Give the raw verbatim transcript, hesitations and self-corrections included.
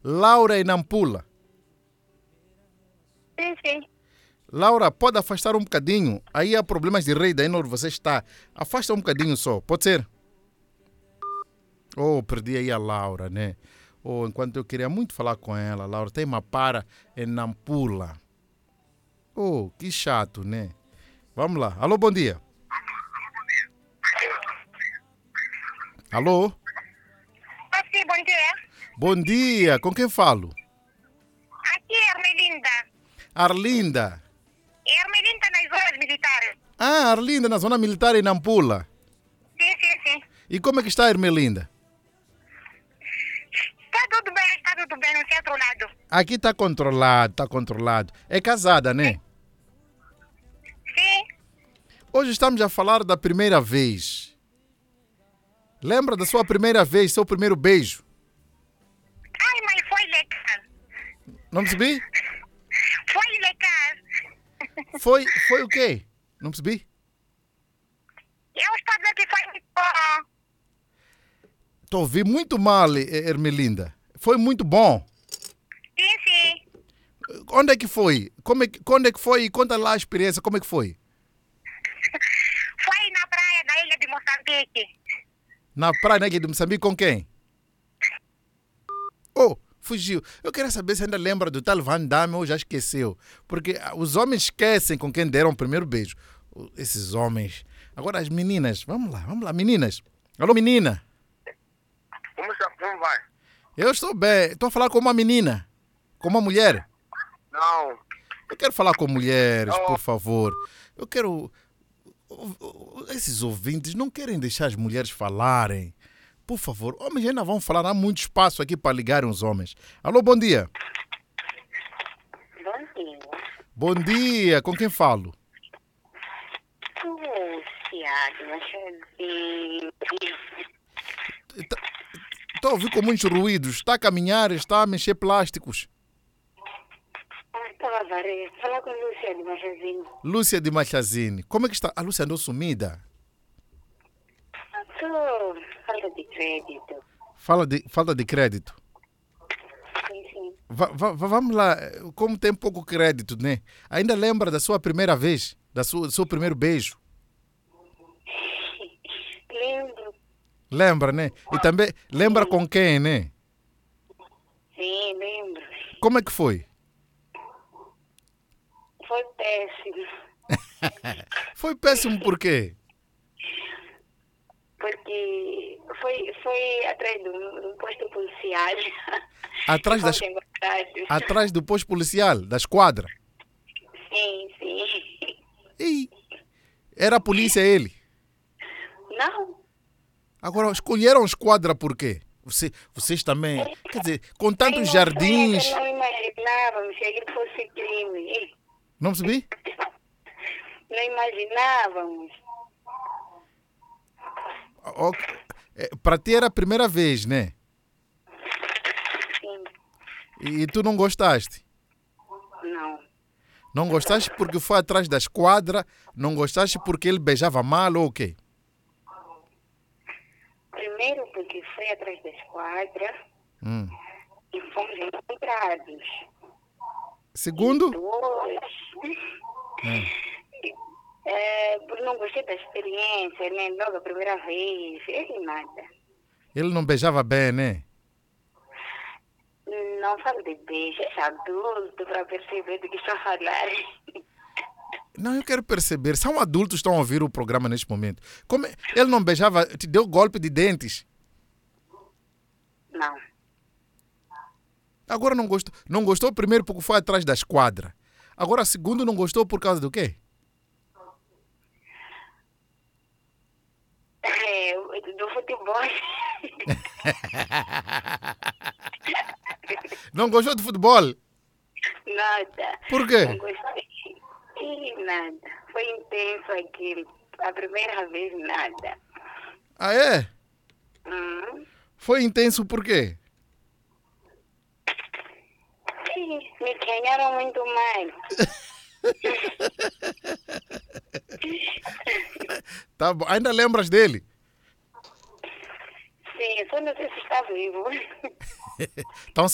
Laura em Nampula. Sim, sim. Laura, pode afastar um bocadinho? Aí há problemas de rede aí onde você está. Afasta um bocadinho só, pode ser? Oh, perdi aí a Laura, né? Oh, enquanto eu queria muito falar com ela, Laura tem uma para em Nampula. Oh, que chato, né? Vamos lá. Alô, bom dia. Alô? Ah, sim, bom dia. Bom dia, com quem falo? Aqui é Ermelinda. Arlinda. Ermelinda nas zonas militares. Ah, Arlinda, na zona militar em Nampula. Sim, sim, sim. E como é que está, Ermelinda? Está tudo bem, está tudo bem no centro lado. Aqui está controlado, está controlado. É casada, né? Sim. Hoje estamos a falar da primeira vez. Lembra da sua primeira vez, seu primeiro beijo? Ai, mas foi legal. Não percebi? Foi legal. Foi, foi o quê? Não percebi? Eu estou dizendo que foi muito bom. Estou a ouvir muito mal, eh, Ermelinda. Foi muito bom. Sim, sim. Onde é que foi? Como é que, quando é que foi? Conta lá a experiência, como é que foi? Foi na praia da ilha de Moçambique. Na praia né, de Moçambique com quem? Oh, fugiu. Eu queria saber se ainda lembra do tal Van Damme ou já esqueceu. Porque os homens esquecem com quem deram o primeiro beijo. Esses homens. Agora as meninas. Vamos lá, vamos lá, meninas. Alô, menina. Como, está? Como vai? Eu estou bem. Estou a falar com uma menina. Com uma mulher. Não. Eu quero falar com mulheres, Oh. por favor. Eu quero... Esses ouvintes não querem deixar as mulheres falarem. Por favor, homens ainda vão falar. Há muito espaço aqui para ligarem os homens. Alô, bom dia. Bom dia. Bom dia. Com quem falo? Estou a ouvir com muitos ruídos. Está a caminhar, está a mexer plásticos. Estava a varrer. Falar com Lúcia de Machazinho. Lúcia de Machazine. Como é que está? A Lúcia andou sumida. Estou falta de crédito. Fala de, falta de crédito. Sim, sim. Va, va, vamos lá. Como tem pouco crédito, né? Ainda lembra da sua primeira vez? Da sua, do seu primeiro beijo? Lembro. Lembra, né? E também lembra com quem, né? Sim, lembro. Como é que foi? Foi péssimo. Foi péssimo por quê? Porque foi, foi atrás de um, de um posto policial. Atrás, das, Fomos encontrados. atrás do posto policial, da esquadra. Sim, sim. E era a polícia ele. Não. Agora, escolheram esquadra por quê? Você, vocês também... Quer dizer, com tantos Não, jardins... Não imaginávamos que aquilo fosse crime. Não percebi? Não imaginávamos. Para ti era a primeira vez, né? Sim. E tu não gostaste? Não. Não gostaste porque foi atrás da esquadra? Não gostaste porque ele beijava mal ou o quê? Primeiro porque foi atrás da esquadra Hum. e fomos encontrados. Segundo? Dois. Hum. É, porque não gostei da experiência, né? Logo a primeira vez. Ele nada. Ele não beijava bem, né? Não falo de beijo, é adulto para perceber do que estou a falar. Não, eu quero perceber. São adultos que estão a ouvir o programa neste momento. Como é? Ele não beijava, te deu golpe de dentes? Não. Agora não gostou. Não gostou primeiro porque foi atrás da esquadra. Agora segundo não gostou por causa do quê? É, do futebol. Não gostou de futebol? Nada. Por quê? Não gostei. E nada. Foi intenso aquilo. A primeira vez, nada. Ah, é? Hum. Foi intenso por quê? Sim, me ganharam muito mais. Tá bom. Ainda lembras dele? Sim, só não sei se está vivo. Então